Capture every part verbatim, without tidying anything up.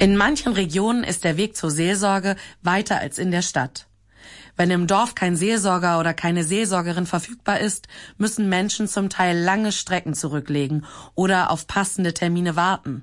In manchen Regionen ist der Weg zur Seelsorge weiter als in der Stadt. Wenn im Dorf kein Seelsorger oder keine Seelsorgerin verfügbar ist, müssen Menschen zum Teil lange Strecken zurücklegen oder auf passende Termine warten.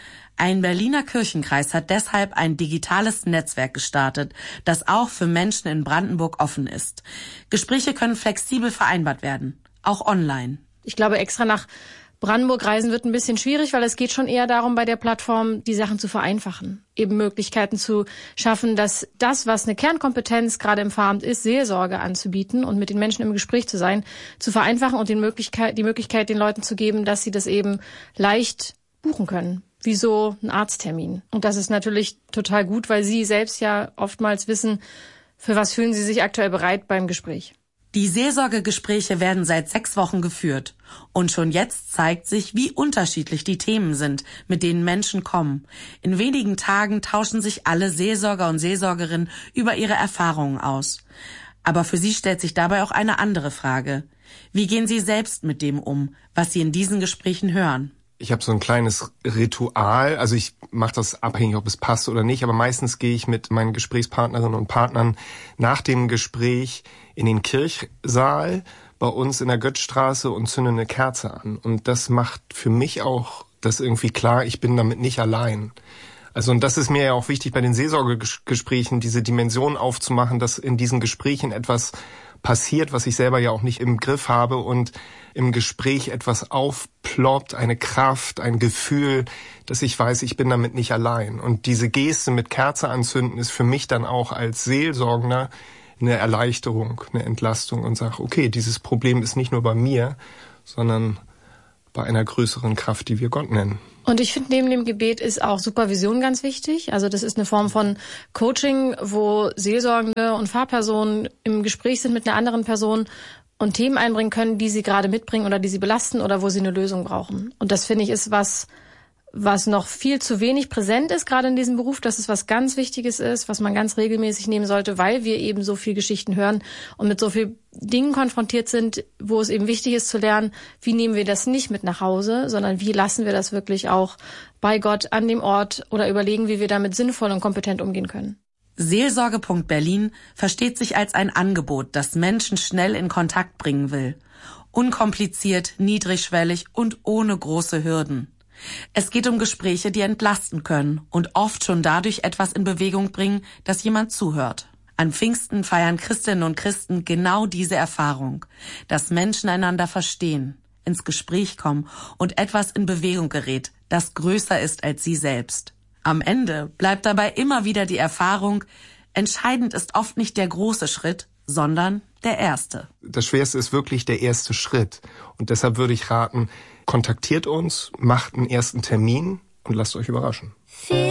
Ein Berliner Kirchenkreis hat deshalb ein digitales Netzwerk gestartet, das auch für Menschen in Brandenburg offen ist. Gespräche können flexibel vereinbart werden, auch online. Ich glaube, extra nach Brandenburg reisen wird ein bisschen schwierig, weil es geht schon eher darum, bei der Plattform die Sachen zu vereinfachen. Eben Möglichkeiten zu schaffen, dass das, was eine Kernkompetenz gerade im Pfarramt ist, Seelsorge anzubieten und mit den Menschen im Gespräch zu sein, zu vereinfachen und die Möglichkeit, die Möglichkeit den Leuten zu geben, dass sie das eben leicht buchen können. Wie so ein Arzttermin. Und das ist natürlich total gut, weil Sie selbst ja oftmals wissen, für was fühlen Sie sich aktuell bereit beim Gespräch. Die Seelsorgegespräche werden seit sechs Wochen geführt. Und schon jetzt zeigt sich, wie unterschiedlich die Themen sind, mit denen Menschen kommen. In wenigen Tagen tauschen sich alle Seelsorger und Seelsorgerinnen über ihre Erfahrungen aus. Aber für Sie stellt sich dabei auch eine andere Frage. Wie gehen Sie selbst mit dem um, was Sie in diesen Gesprächen hören? Ich habe so ein kleines Ritual, also ich mache das abhängig, ob es passt oder nicht, aber meistens gehe ich mit meinen Gesprächspartnerinnen und Partnern nach dem Gespräch in den Kirchsaal bei uns in der Götzstraße und zünde eine Kerze an. Und das macht für mich auch das irgendwie klar, ich bin damit nicht allein. Also und das ist mir ja auch wichtig bei den Seelsorgegesprächen, diese Dimension aufzumachen, dass in diesen Gesprächen etwas passiert, was ich selber ja auch nicht im Griff habe und im Gespräch etwas aufploppt, eine Kraft, ein Gefühl, dass ich weiß, ich bin damit nicht allein. Und diese Geste mit Kerze anzünden ist für mich dann auch als Seelsorgender eine Erleichterung, eine Entlastung und sage, okay, dieses Problem ist nicht nur bei mir, sondern bei einer größeren Kraft, die wir Gott nennen. Und ich finde, neben dem Gebet ist auch Supervision ganz wichtig. Also das ist eine Form von Coaching, wo Seelsorgende und Pfarrpersonen im Gespräch sind mit einer anderen Person und Themen einbringen können, die sie gerade mitbringen oder die sie belasten oder wo sie eine Lösung brauchen. Und das, finde ich, ist was, was noch viel zu wenig präsent ist, gerade in diesem Beruf, dass es was ganz Wichtiges ist, was man ganz regelmäßig nehmen sollte, weil wir eben so viel Geschichten hören und mit so vielen Dingen konfrontiert sind, wo es eben wichtig ist zu lernen, wie nehmen wir das nicht mit nach Hause, sondern wie lassen wir das wirklich auch bei Gott an dem Ort oder überlegen, wie wir damit sinnvoll und kompetent umgehen können. Seelsorge Punkt Berlin versteht sich als ein Angebot, das Menschen schnell in Kontakt bringen will. Unkompliziert, niedrigschwellig und ohne große Hürden. Es geht um Gespräche, die entlasten können und oft schon dadurch etwas in Bewegung bringen, dass jemand zuhört. An Pfingsten feiern Christinnen und Christen genau diese Erfahrung, dass Menschen einander verstehen, ins Gespräch kommen und etwas in Bewegung gerät, das größer ist als sie selbst. Am Ende bleibt dabei immer wieder die Erfahrung, entscheidend ist oft nicht der große Schritt, sondern der erste. Das Schwerste ist wirklich der erste Schritt. Und deshalb würde ich raten, kontaktiert uns, macht einen ersten Termin und lasst euch überraschen.